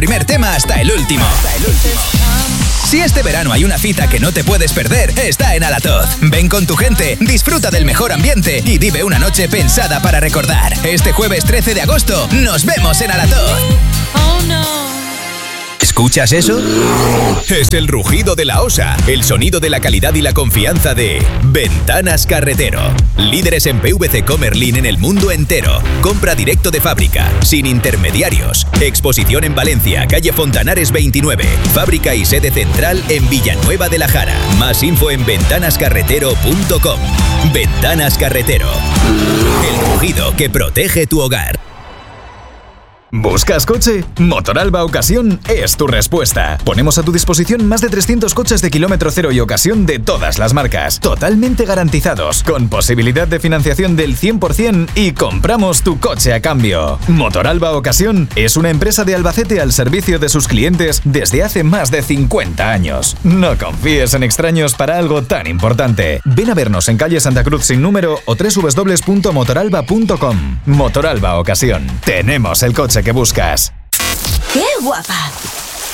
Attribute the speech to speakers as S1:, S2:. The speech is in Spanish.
S1: primer tema hasta el último. Si este verano hay una cita que no te puedes perder, está en Alatoz. Ven con tu gente, disfruta del mejor ambiente y vive una noche pensada para recordar. Este jueves 13 de agosto, nos vemos en Alatoz. ¿Escuchas eso? Es el rugido de la Osa, el sonido de la calidad y la confianza de Ventanas Carretero. Líderes en PVC Comerlin en el mundo entero. Compra directo de fábrica, sin intermediarios. Exposición en Valencia, calle Fontanares 29. Fábrica y sede central en Villanueva de la Jara. Más info en ventanascarretero.com. Ventanas Carretero. El rugido que protege tu hogar.
S2: ¿Buscas coche? Motoralba Ocasión es tu respuesta. Ponemos a tu disposición más de 300 coches de kilómetro cero y ocasión de todas las marcas, totalmente garantizados, con posibilidad de financiación del 100% y compramos tu coche a cambio. Motoralba Ocasión es una empresa de Albacete al servicio de sus clientes desde hace más de 50 años. No confíes en extraños para algo tan importante. Ven a vernos en calle Santa Cruz sin número o www.motoralba.com. Motoralba Ocasión. Tenemos el coche que buscas.
S3: ¡Qué guapa!